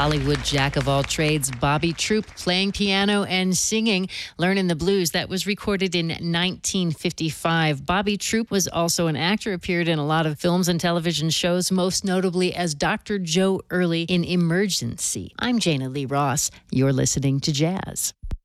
Hollywood jack of all trades, Bobby Troup, playing piano and singing Learnin' the Blues. That was recorded in 1955. Bobby Troup was also an actor, appeared in a lot of films and television shows, most notably as Dr. Joe Early in Emergency. I'm Jana Lee Ross. You're listening to Jazz.